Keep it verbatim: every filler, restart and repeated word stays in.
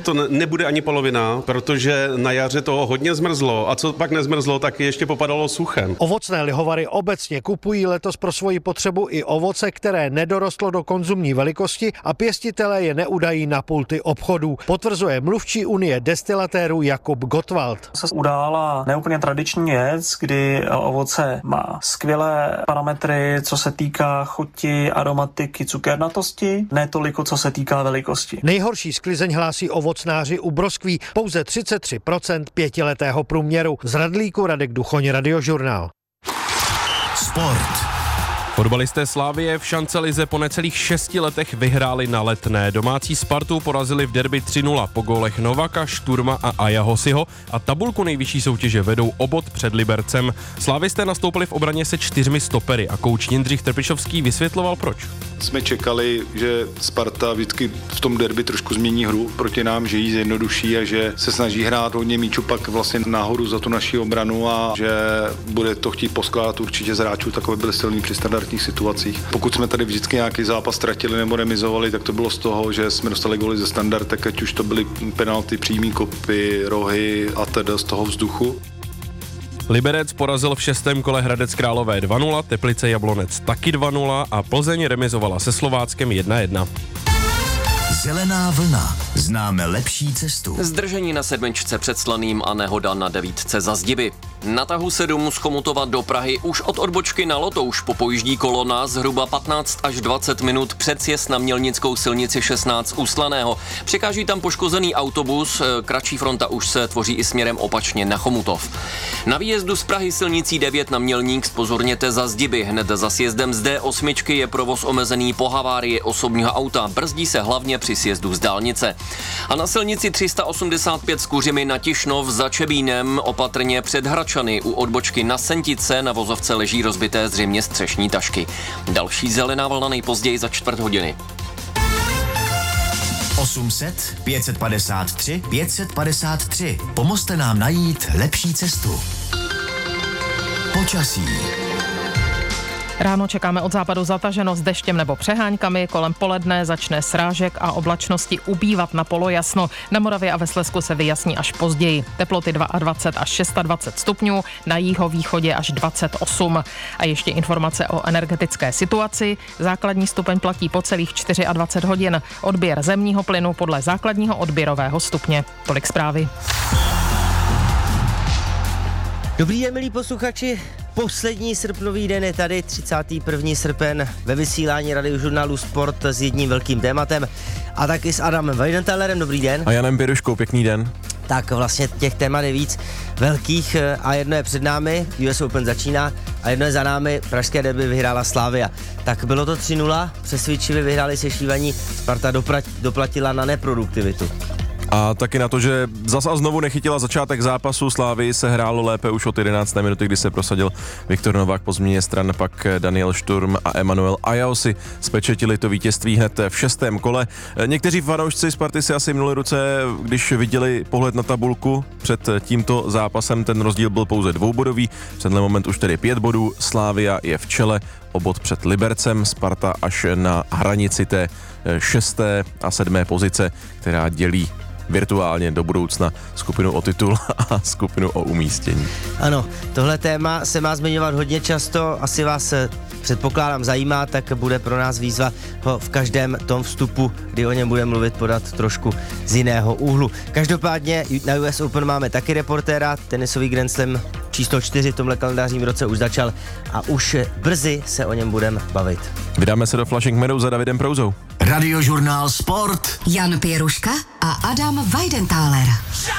to nebude ani polovina, protože na jaře toho hodně zmrzlo a co pak nezmrzlo, tak ještě popadalo suchem. Ovocné lihovary obecně kupují letos pro svoji potřebu i ovoce, které nedorostlo do konzumní velikosti a pěstitelé je neudají na pulty obchodů. Potvrzuje mluvčí Unie destilatérů Jakub Gottwald. Se udála neúplně tradiční věc, kdy ovoce má skvělé parametry, co se týká chuti, aromatiky, cukernatosti, ne toliko, co se týká velikosti. Nejhorší sklizeň hlásí ovocnáři u broskví, pouze třicet tři procent pětiletého průměru. Z Radlíku Radek Duchoň, Radiožurnál. Sport. Fotbalisté Slavie v šancelize po necelých šesti letech vyhráli na Letné. Domácí Spartu porazili v derby tři nula po gólech Novaka, Šturma a Ajahosiho a tabulku nejvyšší soutěže vedou o bod před Libercem. Slavisté nastoupili v obraně se čtyřmi stopery a kouč Jindřich Trpišovský vysvětloval proč. Jsme čekali, že Sparta vždycky v tom derby trošku změní hru proti nám, že ji zjednoduší a že se snaží hrát hodně míčů pak vlastně nahoru za tu naši obranu a že bude to chtít poskládat určitě z hráčů, takové byly silný při standardních situacích. Pokud jsme tady vždycky nějaký zápas ztratili nebo remizovali, tak to bylo z toho, že jsme dostali góly ze standardek, ať už to byly penalty, přímý kopy, rohy a teda z toho vzduchu. Liberec porazil v šestém kole Hradec Králové dva nula, Teplice Jablonec taky dva nula a Plzeň remizovala se Slováckem jedna jedna. Zelená vlna. Známe lepší cestu. Zdržení na sedmičce před Slaným a nehoda na devítce za Zdiby. Na tahu sedm z Chomutova do Prahy už od odbočky na Lotouš popojíždí kolona zhruba patnáct až dvacet minut před sjezd na Mělnickou silnici šestnáct u Slaného. Překáží tam poškozený autobus, kratší fronta už se tvoří i směrem opačně na Chomutov. Na výjezdu z Prahy silnicí devět na Mělník zpozorněte za Zdiby. Hned za sjezdem z D osm je provoz omezený po havárii osobního auta. Brzdí se hlavně při sjezdu z dálnice. A na silnici tři sta osmdesát pět z Kuřimy na Tišnov za Čebínem opatrně před Hračany u odbočky na Sentice na vozovce leží rozbité zřejmě střešní tašky. Další zelená vlna nejpozději za čtvrt hodiny. osm set pět set padesát tři pět set padesát tři. Pomozte nám najít lepší cestu. Počasí. Ráno čekáme od západu zataženo s deštěm nebo přeháňkami, kolem poledne začne srážek a oblačnosti ubývat na polojasno. Na Moravě a ve Slezsku se vyjasní až později. Teploty dvacet dva až dvacet šest stupňů, na jihovýchodě až dvacet osm. A ještě informace o energetické situaci. Základní stupeň platí po celých dvacet čtyři hodin. Odběr zemního plynu podle základního odběrového stupně. Tolik zprávy. Dobrý den, milí posluchači. Poslední srpnový den je tady, třicátý první srpen, ve vysílání Radiožurnálu Sport s jedním velkým tématem a taky s Adamem Weidenthalerem. Dobrý den. A Janem Piruškou, pěkný den. Tak vlastně těch témat je víc velkých a jedno je před námi, U S Open začíná a jedno je za námi, pražské derby vyhrála Slavia. Tak bylo to tři nula, přesvědčivě vyhráli sešívaní, Sparta doplatila na neproduktivitu. A taky na to, že zas a znovu nechytila začátek zápasu. Slávii se hrálo lépe už od jedenácté minuty, kdy se prosadil Viktor Novák po změně stran, pak Daniel Šturm a Emanuel Ajaosi spečetili to vítězství hned v šestém kole. Někteří fanoušci Sparty si asi mnuli ruce, když viděli pohled na tabulku před tímto zápasem. Ten rozdíl byl pouze dvoubodový, v tenhle moment už tedy pět bodů. Slavia je v čele, o bod před Libercem, Sparta až na hranici té šesté a sedmé pozice, která dělí virtuálně do budoucna skupinu o titul a skupinu o umístění. Ano, tohle téma se má zmiňovat hodně často, asi vás předpokládám zajímá, tak bude pro nás výzva ho v každém tom vstupu, kdy o něm budeme mluvit, podat trošku z jiného úhlu. Každopádně na U S Open máme taky reportéra, tenisový Grand Slam číslo čtyři v tomhle kalendářním roce už začal a už brzy se o něm budeme bavit. Vydáme se do Flushing Meadows za Davidem Prouzou. Radiožurnál Sport. Jan Pěruška a Adam Weidenthaler.